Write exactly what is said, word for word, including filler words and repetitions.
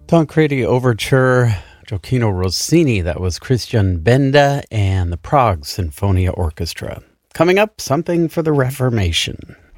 Tancredi Overture, Gioacchino Rossini, that was Christian Benda and the Prague Sinfonia Orchestra. Coming up, something for the Reformation.